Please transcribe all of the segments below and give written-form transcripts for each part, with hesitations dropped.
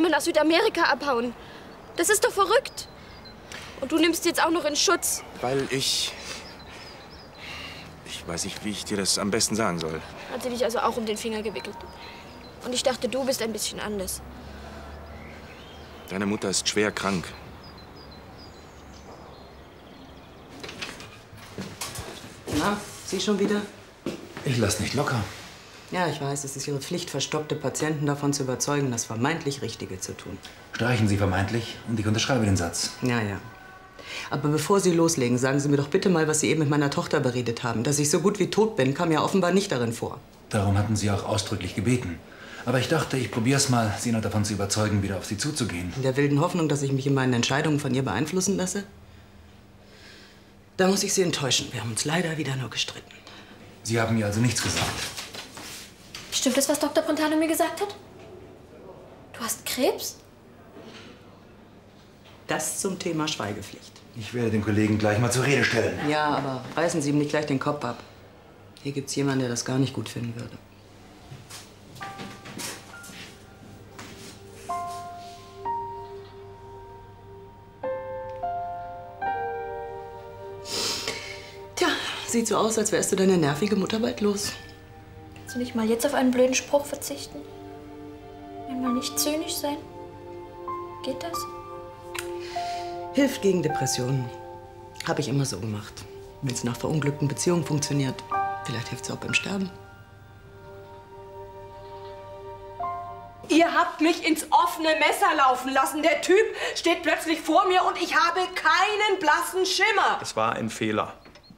erstmal nach Südamerika abhauen. Das ist doch verrückt. Und du nimmst jetzt auch noch in Schutz. Weil ich weiß nicht, wie ich dir das am besten sagen soll. Hat sie dich also auch um den Finger gewickelt. Und ich dachte, du bist ein bisschen anders. Deine Mutter ist schwer krank. Na, Sie schon wieder? Ich lass nicht locker. Ja, ich weiß, es ist Ihre Pflicht, verstockte Patienten davon zu überzeugen, das vermeintlich Richtige zu tun. Streichen Sie vermeintlich und ich unterschreibe den Satz. Ja, ja. Aber bevor Sie loslegen, sagen Sie mir doch bitte mal, was Sie eben mit meiner Tochter beredet haben. Dass ich so gut wie tot bin, kam ja offenbar nicht darin vor. Darum hatten Sie auch ausdrücklich gebeten. Aber ich dachte, ich probier's mal, Sie noch davon zu überzeugen, wieder auf Sie zuzugehen. In der wilden Hoffnung, dass ich mich in meinen Entscheidungen von ihr beeinflussen lasse? Da muss ich Sie enttäuschen. Wir haben uns leider wieder nur gestritten. Sie haben mir also nichts gesagt. Stimmt das, was Dr. Brentano mir gesagt hat? Du hast Krebs? Das zum Thema Schweigepflicht. Ich werde den Kollegen gleich mal zur Rede stellen. Ja, aber reißen Sie ihm nicht gleich den Kopf ab. Hier gibt's jemanden, der das gar nicht gut finden würde. Tja, sieht so aus, als wärst du deine nervige Mutter bald los. Kannst du nicht mal jetzt auf einen blöden Spruch verzichten? Einmal nicht zynisch sein? Geht das? Hilft gegen Depressionen. Habe ich immer so gemacht. Wenn es nach verunglückten Beziehungen funktioniert, vielleicht hilft es auch beim Sterben. Ihr habt mich ins offene Messer laufen lassen. Der Typ steht plötzlich vor mir und ich habe keinen blassen Schimmer. Es war ein Fehler.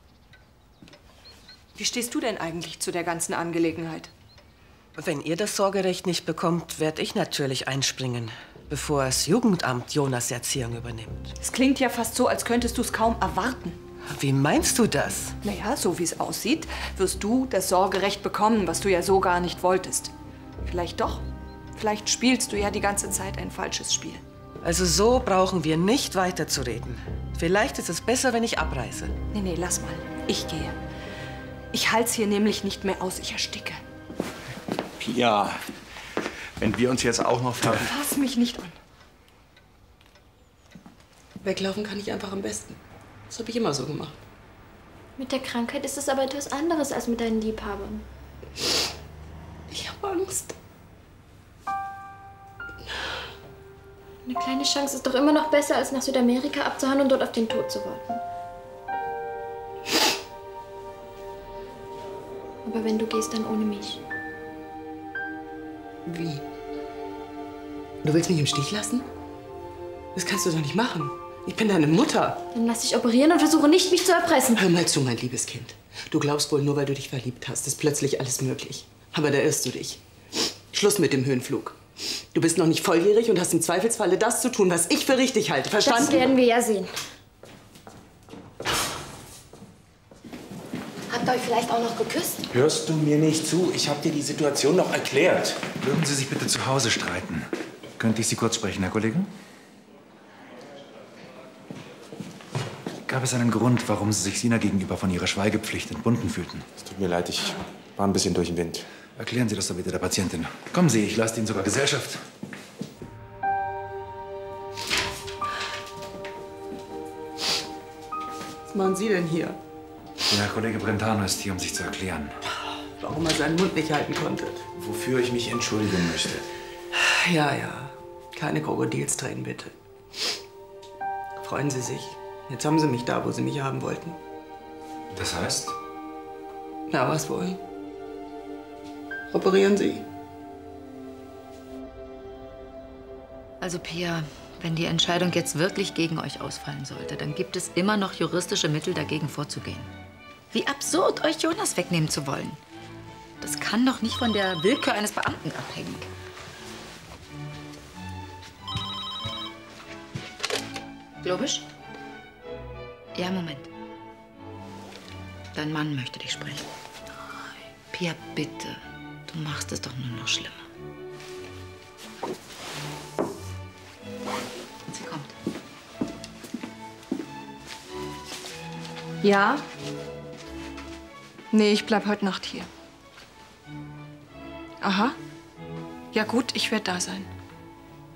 Wie stehst du denn eigentlich zu der ganzen Angelegenheit? Wenn ihr das Sorgerecht nicht bekommt, werde ich natürlich einspringen, bevor das Jugendamt Jonas' Erziehung übernimmt. Es klingt ja fast so, als könntest du es kaum erwarten. Wie meinst du das? Naja, so wie es aussieht, wirst du das Sorgerecht bekommen, was du ja so gar nicht wolltest. Vielleicht doch. Vielleicht spielst du ja die ganze Zeit ein falsches Spiel. Also so brauchen wir nicht weiterzureden. Vielleicht ist es besser, wenn ich abreise. Nee, lass mal. Ich gehe. Ich halt's hier nämlich nicht mehr aus. Ich ersticke. Pia, wenn wir uns jetzt auch noch Fass mich nicht an. Weglaufen kann ich einfach am besten. Das habe ich immer so gemacht. Mit der Krankheit ist es aber etwas anderes als mit deinen Liebhabern. Ich habe Angst. Eine kleine Chance ist doch immer noch besser, als nach Südamerika abzuhauen und dort auf den Tod zu warten. Aber wenn du gehst, dann ohne mich. Wie? Du willst mich im Stich lassen? Das kannst du doch nicht machen. Ich bin deine Mutter. Dann lass dich operieren und versuche nicht, mich zu erpressen. Hör mal zu, mein liebes Kind. Du glaubst wohl, nur weil du dich verliebt hast, ist plötzlich alles möglich. Aber da irrst du dich. Schluss mit dem Höhenflug. Du bist noch nicht volljährig und hast im Zweifelsfalle das zu tun, was ich für richtig halte. Verstanden? Das werden wir ja sehen. Habt ihr euch vielleicht auch noch geküsst? Hörst du mir nicht zu? Ich habe dir die Situation noch erklärt. Mögen Sie sich bitte zu Hause streiten. Könnte ich Sie kurz sprechen, Herr Kollege? Gab es einen Grund, warum Sie sich Sina gegenüber von Ihrer Schweigepflicht entbunden fühlten? Es tut mir leid, ich war ein bisschen durch den Wind. Erklären Sie das doch bitte der Patientin. Kommen Sie, ich lasse Ihnen sogar Gesellschaft. Was machen Sie denn hier? Der Kollege Brentano ist hier, um sich zu erklären. Warum er seinen Mund nicht halten konnte. Wofür ich mich entschuldigen möchte. Ja, ja. Keine Krokodilstränen, bitte. Freuen Sie sich. Jetzt haben Sie mich da, wo Sie mich haben wollten. Das heißt? Na, was wohl? Operieren Sie. Also Pia, wenn die Entscheidung jetzt wirklich gegen euch ausfallen sollte, dann gibt es immer noch juristische Mittel, dagegen vorzugehen. Wie absurd, euch Jonas wegnehmen zu wollen. Das kann doch nicht von der Willkür eines Beamten abhängen. Globisch? Ja, Moment. Dein Mann möchte dich sprechen. Pia, bitte. Du machst es doch nur noch schlimmer. Sie kommt. Ja? Nee, ich bleib heute Nacht hier. Aha. Ja gut, ich werde da sein.